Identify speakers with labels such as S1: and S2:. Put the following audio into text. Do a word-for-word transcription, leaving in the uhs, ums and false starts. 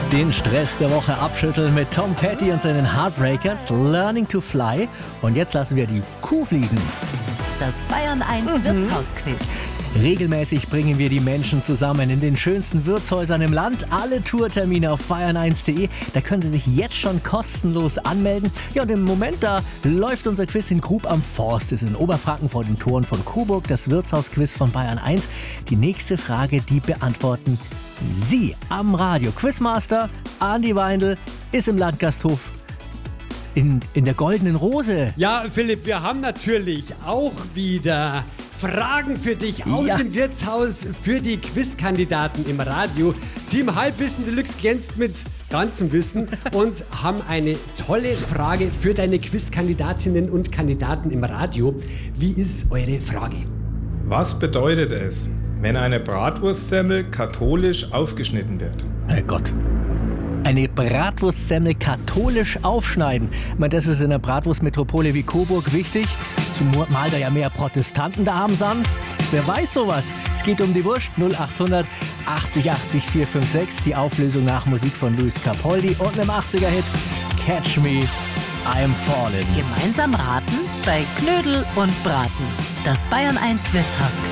S1: Den Stress der Woche abschütteln mit Tom Petty und seinen Heartbreakers, Learning to Fly. Und jetzt lassen wir die Kuh fliegen.
S2: Das Bayern eins mhm. Wirtshausquiz.
S1: Regelmäßig bringen wir die Menschen zusammen in den schönsten Wirtshäusern im Land. Alle Tourtermine auf bayern eins punkt de. Da können Sie sich jetzt schon kostenlos anmelden. Ja, und im Moment, da läuft unser Quiz in Grub am Forst. Das ist in Oberfranken vor den Toren von Coburg. Das Wirtshausquiz von Bayern eins. Die nächste Frage, die beantworten Sie am Radio. Quizmaster Andi Weindl ist im Landgasthof in, in der Goldenen Rose.
S3: Ja, Philipp, wir haben natürlich auch wieder Fragen für dich aus
S1: Ja.
S3: dem Wirtshaus für die Quizkandidaten im Radio. Team Halbwissen Deluxe glänzt mit ganzem Wissen und haben eine tolle Frage für deine Quizkandidatinnen und Kandidaten im Radio. Wie ist eure Frage?
S4: Was bedeutet es, wenn eine Bratwurstsemmel katholisch aufgeschnitten wird?
S1: Herrgott. Eine Bratwurstsemmel katholisch aufschneiden. Ich meine, das ist in einer Bratwurstmetropole wie Coburg wichtig. Zumal da ja mehr Protestanten da haben sind. Wer weiß sowas? Es geht um die Wurst. null achthundert achtzig achtzig vier fünf sechs. Die Auflösung nach Musik von Luis Capaldi und einem achtziger-Hit Catch Me, I'm Falling.
S2: Gemeinsam raten bei Knödel und Braten. Das Bayern eins Wirtshausquiz.